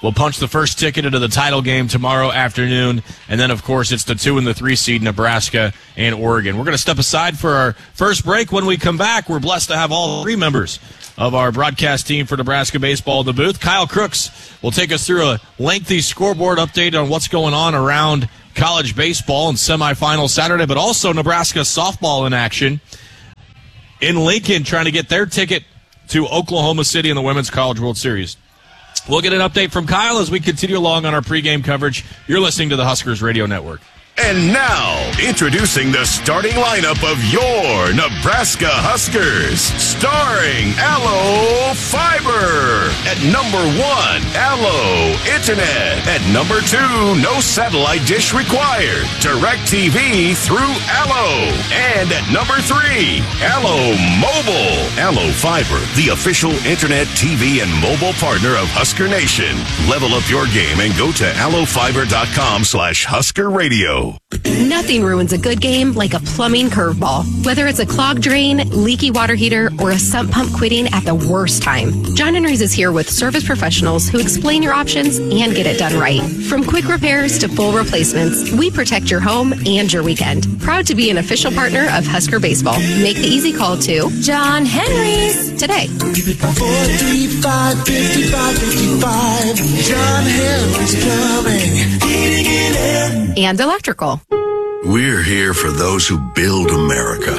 will punch the first ticket into the title game tomorrow afternoon. And then, of course, it's the 2 and the 3 seed, Nebraska and Oregon. We're going to step aside for our first break. When we come back, we're blessed to have all 3 members of our broadcast team for Nebraska baseball in the booth. Kyle Crooks will take us through a lengthy scoreboard update on what's going on around college baseball and semifinal Saturday, but also Nebraska softball in action in Lincoln, trying to get their ticket to Oklahoma City in the Women's College World Series. We'll get an update from Kyle as we continue along on our pregame coverage. You're listening to the Huskers Radio Network. And now, introducing the starting lineup of your Nebraska Huskers. Starring Allo Fiber. At number 1, Allo Internet. At number 2, no satellite dish required. Direct TV through Allo. And at number 3, Allo Mobile. Allo Fiber, the official internet, TV, and mobile partner of Husker Nation. Level up your game and go to allofiber.com/Husker Radio. Nothing ruins a good game like a plumbing curveball. Whether it's a clogged drain, leaky water heater, or a sump pump quitting at the worst time, John Henry's is here with service professionals who explain your options and get it done right. From quick repairs to full replacements, we protect your home and your weekend. Proud to be an official partner of Husker Baseball. Make the easy call to John Henry's today. 435-5555. John Henry's Plumbing, Heating and Air. And electrical. We're here for those who build America.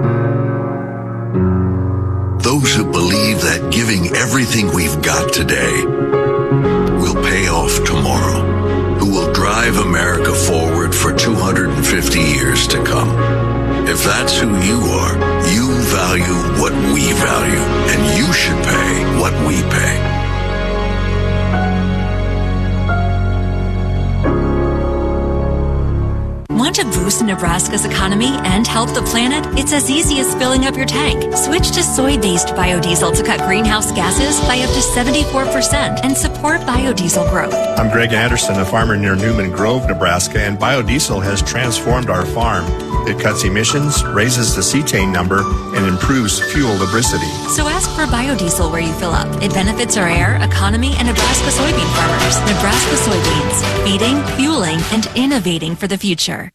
Those who believe that giving everything we've got today will pay off tomorrow. Who will drive America forward for 250 years to come. If that's who you are, you value what we value, and you should pay what we pay. Want to boost Nebraska's economy and help the planet? It's as easy as filling up your tank. Switch to soy-based biodiesel to cut greenhouse gases by up to 74% and support biodiesel growth. I'm Greg Anderson, a farmer near Newman Grove, Nebraska, and biodiesel has transformed our farm. It cuts emissions, raises the cetane number, and improves fuel lubricity. So ask for biodiesel where you fill up. It benefits our air, economy, and Nebraska soybean farmers. Nebraska soybeans, feeding, fueling, and innovating for the future.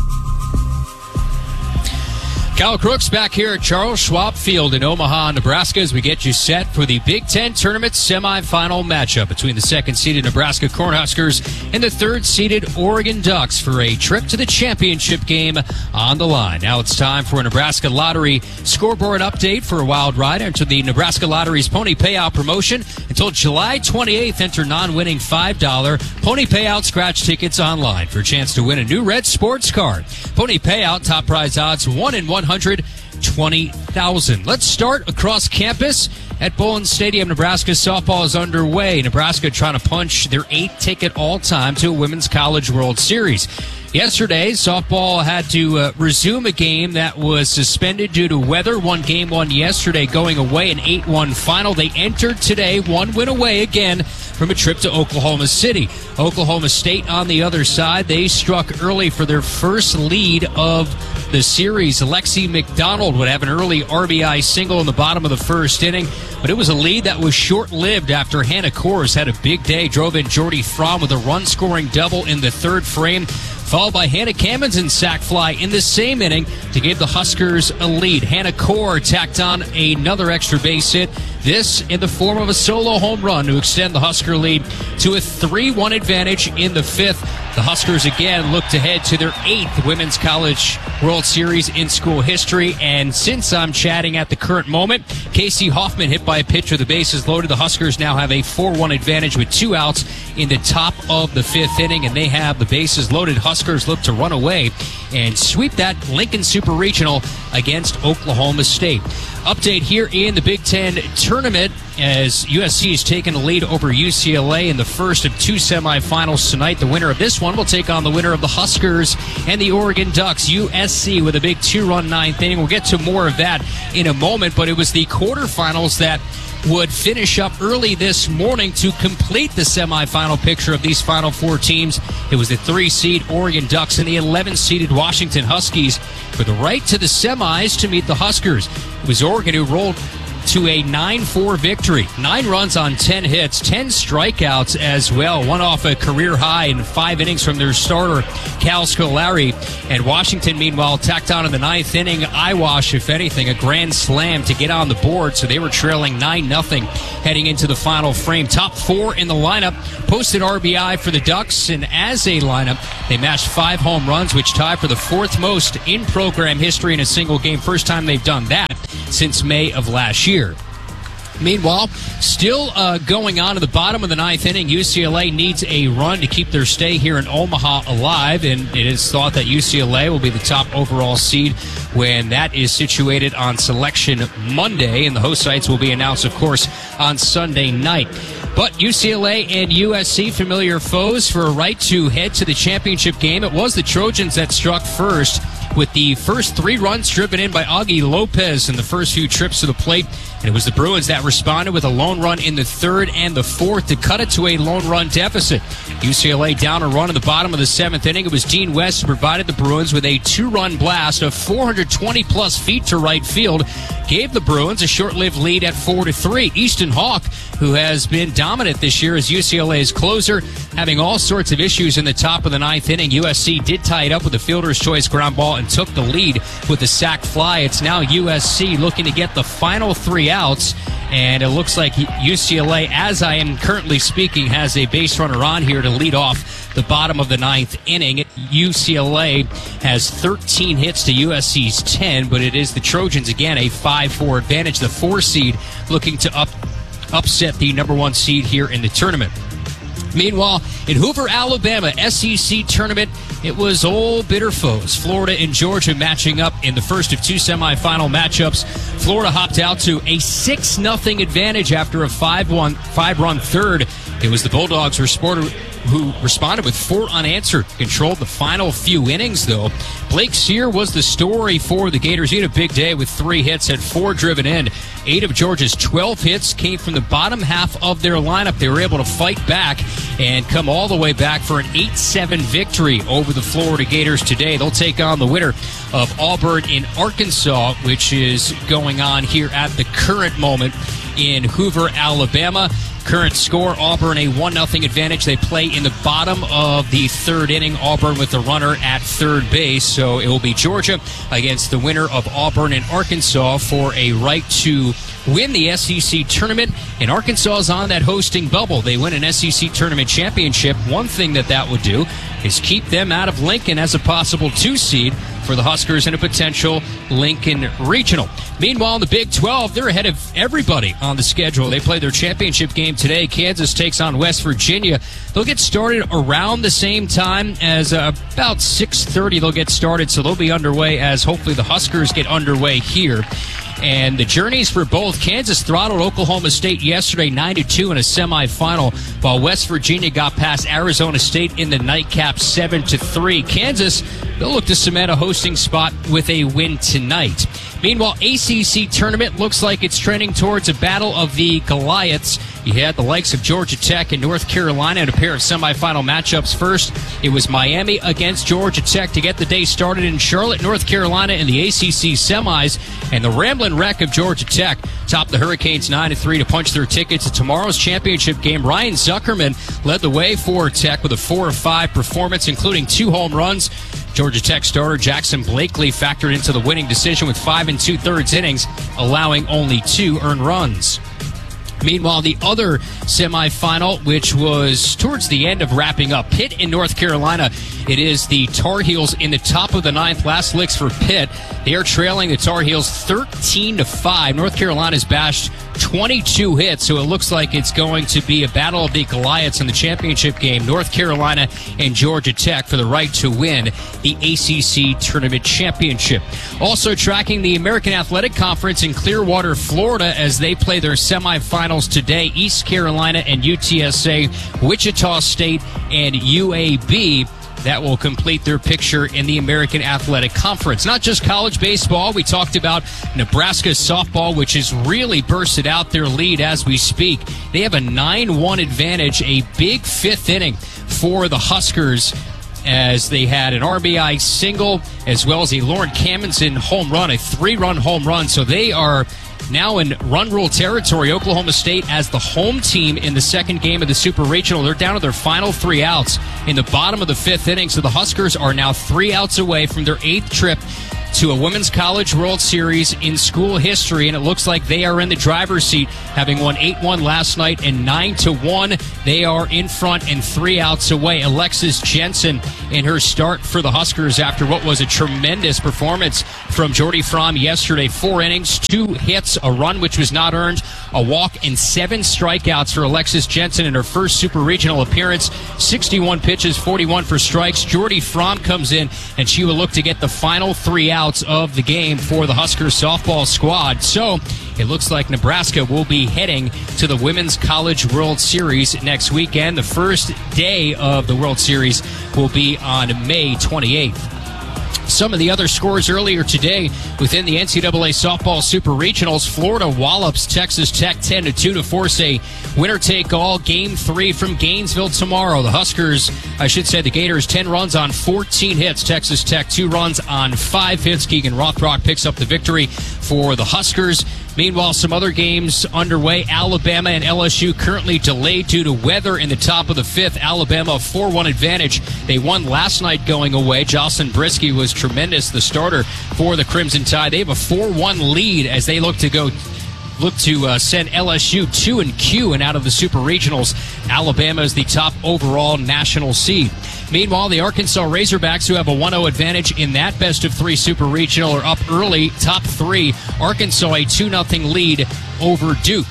Kyle Crooks back here at Charles Schwab Field in Omaha, Nebraska, as we get you set for the Big Ten Tournament semifinal matchup between the second-seeded Nebraska Cornhuskers and the third-seeded Oregon Ducks for a trip to the championship game on the line. Now it's time for a Nebraska Lottery scoreboard update for a wild ride. Enter the Nebraska Lottery's Pony Payout promotion until July 28th. Enter non-winning $5 Pony Payout scratch tickets online for a chance to win a new red sports card. Pony Payout, top prize odds 1 in 120,000. Let's start across campus at Bowling Stadium. Nebraska softball is underway. Nebraska trying to punch their 8th ticket all-time to a Women's College World Series. Yesterday, softball had to resume a game that was suspended due to weather. One game won yesterday, going away, an 8-1 final. They entered today, one win away again from a trip to Oklahoma City. Oklahoma State on the other side, they struck early for their first lead of the series. Lexi McDonald would have an early RBI single in the bottom of the first inning, but it was a lead that was short-lived after Hannah Kors had a big day, drove in Jordy Fromm with a run-scoring double in the third frame, followed by Hannah Cammons and sac fly in the same inning to give the Huskers a lead. Hannah Kors tacked on another extra base hit, this in the form of a solo home run to extend the Husker lead to a 3-1 advantage in the fifth. The Huskers again look to head to their 8th Women's College World Series in school history. And since I'm chatting at the current moment, Casey Hoffman hit by a pitch with the bases loaded. The Huskers now have a 4-1 advantage with 2 outs in the top of the 5th inning, and they have the bases loaded. Huskers look to run away and sweep that Lincoln Super Regional against Oklahoma State. Update here in the Big Ten tournament as USC has taken the lead over UCLA in the first of 2 semifinals tonight. The winner of this one will take on the winner of the Huskers and the Oregon Ducks. USC with a big 2-run 9th inning. We'll get to more of that in a moment, but it was the quarterfinals that would finish up early this morning to complete the semifinal picture of these final 4 teams. It was the 3-seed Oregon Ducks and the 11-seeded Washington Huskies for the right to the semis to meet the Huskers. It was Oregon who rolled to a 9-4 victory. 9 runs on 10 hits, 10 strikeouts as well. One off a career high in 5 innings from their starter, Cal Scolari. And Washington, meanwhile, tacked on in the 9th inning. Eyewash, if anything, a grand slam to get on the board. So they were trailing 9-0 heading into the final frame. Top 4 in the lineup, posted RBI for the Ducks. And as a lineup, they matched 5 home runs, which tie for the 4th most in program history in a single game. First time they've done that since May of last year. Meanwhile, still going on at the bottom of the 9th inning, UCLA needs a run to keep their stay here in Omaha alive, and it is thought that UCLA will be the top overall seed when that is situated on Selection Monday, and the host sites will be announced, of course, on Sunday night. But UCLA and USC, familiar foes for a right to head to the championship game. It was the Trojans that struck first, with the first 3 runs driven in by Augie Lopez in the first few trips to the plate. And it was the Bruins that responded with a lone run in the 3rd and the 4th to cut it to a lone run deficit. UCLA down a run in the bottom of the 7th inning. It was Dean West who provided the Bruins with a 2-run blast of 420-plus feet to right field, gave the Bruins a short-lived lead at 4-3. Easton Hawk, who has been dominant this year as UCLA's closer, having all sorts of issues in the top of the 9th inning. USC did tie it up with a fielder's choice ground ball and took the lead with the sac fly. It's now USC looking to get the final 3 outs, and it looks like UCLA, as I am currently speaking, has a base runner on here to lead off the bottom of the 9th inning. UCLA has 13 hits to USC's 10, but it is the Trojans, again, a 5-4 advantage. The 4 seed looking to upset the number 1 seed here in the tournament. Meanwhile, in Hoover, Alabama, SEC tournament, it was old bitter foes. Florida and Georgia matching up in the first of 2 semifinal matchups. Florida hopped out to a 6-0 advantage after a 5-run 3rd. It was the Bulldogs who responded with 4 unanswered, controlled the final few innings, though. Blake Sear was the story for the Gators. He had a big day with 3 hits, had 4 driven in. 8 of Georgia's 12 hits came from the bottom half of their lineup. They were able to fight back and come all the way back for an 8-7 victory over the Florida Gators today. They'll take on the winner of Auburn in Arkansas, which is going on here at the current moment in Hoover, Alabama. Current score, Auburn a 1-0 advantage. They play in the bottom of the 3rd inning. Auburn with the runner at 3rd base. So it will be Georgia against the winner of Auburn and Arkansas for a right to win the SEC tournament. And Arkansas is on that hosting bubble. They win an SEC tournament championship. One thing that would do is keep them out of Lincoln as a possible 2 seed for the Huskers in a potential Lincoln Regional. Meanwhile, in the Big 12, they're ahead of everybody on the schedule. They play their championship game today. Kansas takes on West Virginia. They'll get started around the same time as about 6:30 they'll get started, so they'll be underway as hopefully the Huskers get underway here. And the journeys for both. Kansas throttled Oklahoma State yesterday 9-2 in a semifinal, while West Virginia got past Arizona State in the nightcap 7-3. Kansas, they'll look to cement a hosting spot with a win tonight. Meanwhile, ACC tournament looks like it's trending towards a battle of the Goliaths. You had the likes of Georgia Tech and North Carolina in a pair of semifinal matchups. First, it was Miami against Georgia Tech to get the day started in Charlotte, North Carolina in the ACC semis. And the Ramblin' Wreck of Georgia Tech topped the Hurricanes 9-3 to punch their ticket to tomorrow's championship game. Ryan Zuckerman led the way for Tech with a 4-of-5 performance, including 2 home runs. Georgia Tech starter Jackson Blakely factored into the winning decision with 5 2/3 innings, allowing only 2 earned runs. Meanwhile, the other semifinal, which was towards the end of wrapping up, Pitt in North Carolina. It is the Tar Heels in the top of the 9th. Last licks for Pitt. They are trailing the Tar Heels 13-5. North Carolina's bashed 22 hits, so it looks like it's going to be a battle of the Goliaths in the championship game. North Carolina and Georgia Tech for the right to win the ACC Tournament Championship. Also tracking the American Athletic Conference in Clearwater, Florida, as they play their semifinals today. East Carolina and UTSA, Wichita State and UAB. That will complete their picture in the American Athletic Conference. Not just college baseball. We talked about Nebraska softball, which has really bursted out their lead as we speak. They have a 9-1 advantage, a big 5th inning for the Huskers, as they had an RBI single as well as a Lauren Cammonson home run, a 3-run home run. So they are Now in run rule territory, Oklahoma State as the home team in the second game of the Super Regional. They're down to their final 3 outs in the bottom of the 5th inning, so the Huskers are now 3 outs away from their 8th trip to a Women's College World Series in school history, and it looks like they are in the driver's seat, having won 8-1 last night and 9-1. They are in front and 3 outs away. Alexis Jensen in her start for the Huskers after what was a tremendous performance from Jordy Fromm yesterday. 4 innings, 2 hits, a run which was not earned, a walk, and 7 strikeouts for Alexis Jensen in her first Super Regional appearance. 61 pitches, 41 for strikes. Jordy Fromm comes in, and she will look to get the final 3 outs of the game for the Huskers softball squad. So it looks like Nebraska will be heading to the Women's College World Series next weekend. The first day of the World Series will be on May 28th. Some of the other scores earlier today within the NCAA softball Super Regionals. Florida wallops Texas Tech 10-2 to force a winner-take-all Game 3 from Gainesville tomorrow. The Huskers, the Gators, 10 runs on 14 hits. Texas Tech 2 runs on 5 hits. Keegan Rothrock picks up the victory for the Huskers. Meanwhile, some other games underway. Alabama and LSU currently delayed due to weather in the top of the 5th. Alabama a 4-1 advantage. They won last night going away. Jocelyn Brisky was tremendous, the starter for the Crimson Tide. They have a 4-1 lead as they look to send LSU 2-Q and out of the Super Regionals. Alabama is the top overall national seed. Meanwhile, the Arkansas Razorbacks, who have a 1-0 advantage in that best-of-3 Super Regional, are up early, top 3. Arkansas a 2-0 lead over Duke.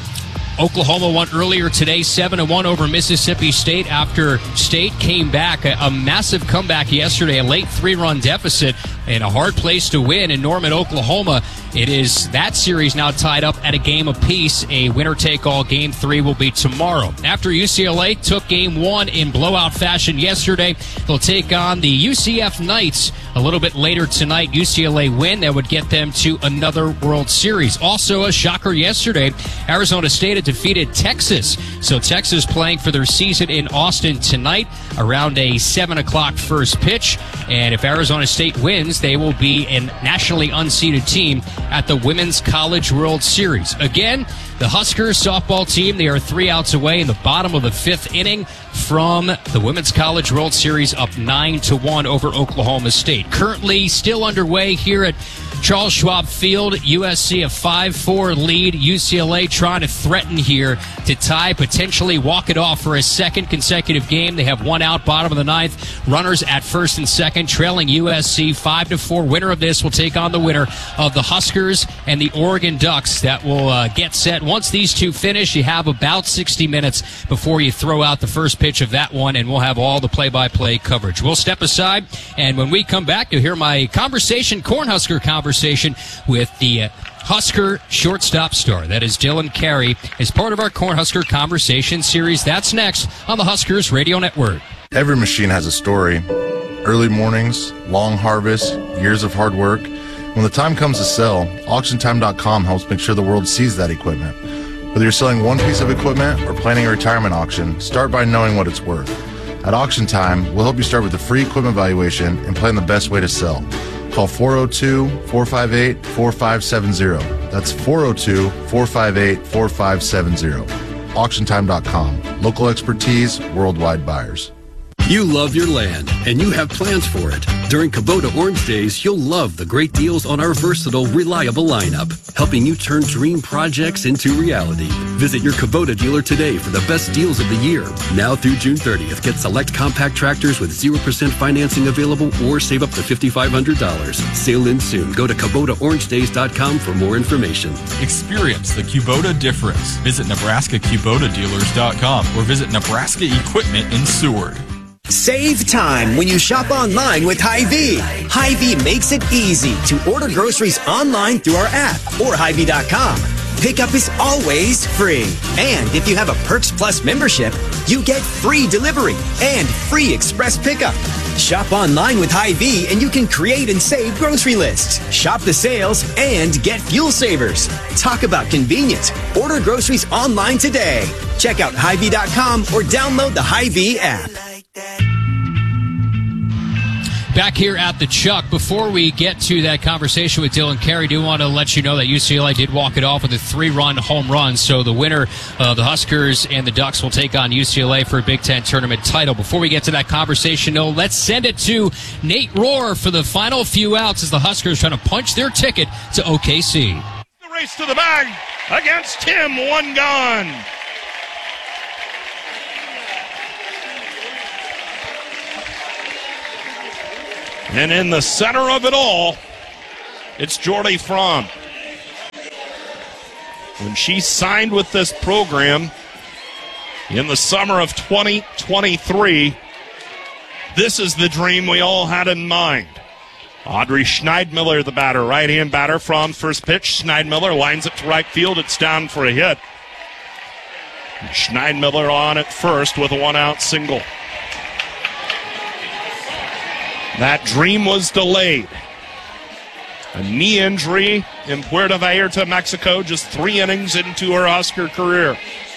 Oklahoma won earlier today, 7-1 over Mississippi State after State came back. A massive comeback yesterday, a late 3-run deficit, and a hard place to win in Norman, Oklahoma. It is that series now tied up at a game apiece. A winner-take-all Game 3 will be tomorrow. After UCLA took Game 1 in blowout fashion yesterday, they'll take on the UCF Knights a little bit later tonight. UCLA win, that would get them to another World Series. Also a shocker yesterday, Arizona State had defeated Texas. So Texas playing for their season in Austin tonight around a 7 o'clock first pitch. And if Arizona State wins, they will be a nationally unseeded team at the Women's College World Series. Again, the Huskers softball team, they are 3 outs away in the bottom of the 5th inning from the Women's College World Series, up 9-1 over Oklahoma State. Currently still underway here at Charles Schwab Field. USC a 5-4 lead. UCLA trying to threaten here to tie, potentially walk it off for a second consecutive game. They have 1 out, bottom of the 9th. Runners at first and second, trailing USC 5-4. Winner of this will take on the winner of the Huskers and the Oregon Ducks. That will get set. Once these two finish, you have about 60 minutes before you throw out the first pitch of that one, and we'll have all the play-by-play coverage. We'll step aside, and when we come back, you'll hear my Cornhusker conversation with the Husker shortstop star. That is Dylan Carey, as part of our Cornhusker Conversation series. That's next on the Huskers Radio Network. Every machine has a story. Early mornings, long harvests, years of hard work. When the time comes to sell, AuctionTime.com helps make sure the world sees that equipment. Whether you're selling one piece of equipment or planning a retirement auction, start by knowing what it's worth. At Auction Time, we'll help you start with a free equipment valuation and plan the best way to sell. Call 402-458-4570. That's 402-458-4570. AuctionTime.com. Local expertise, worldwide buyers. You love your land, and you have plans for it. During Kubota Orange Days, you'll love the great deals on our versatile, reliable lineup, helping you turn dream projects into reality. Visit your Kubota dealer today for the best deals of the year. Now through June 30th, get select compact tractors with 0% financing available or save up to $5,500. Sale ends soon. Go to KubotaOrangeDays.com for more information. Experience the Kubota difference. Visit NebraskaKubotaDealers.com or visit Nebraska Equipment in Seward. Save time when you shop online with Hy-Vee. Hy-Vee makes it easy to order groceries online through our app or Hy-Vee.com. Pickup is always free. And if you have a Perks Plus membership, you get free delivery and free express pickup. Shop online with Hy-Vee and you can create and save grocery lists. Shop the sales and get fuel savers. Talk about convenience. Order groceries online today. Check out Hy-Vee.com or download the Hy-Vee app. Back here at the Chuck, before we get to that conversation with Dylan Carey, do want to let you know that UCLA did walk it off with a 3-run home run. So the winner of the Huskers and the Ducks will take on UCLA for a Big Ten tournament title. Before we get to that conversation, though, let's send it to Nate Rohr for the final few outs as the Huskers trying to punch their ticket to OKC. The race to the bag against Tim, 1 gone. And in the center of it all, it's Jordy Fromm. When she signed with this program in the summer of 2023, this is the dream we all had in mind. Audrey Schneidmiller, the batter, right-hand batter. Fromm first pitch. Schneidmiller lines it to right field. It's down for a hit. Schneidmiller on at first with a 1-out single. That dream was delayed. A knee injury in Puerto Vallarta, Mexico, just 3 innings into her Husker career.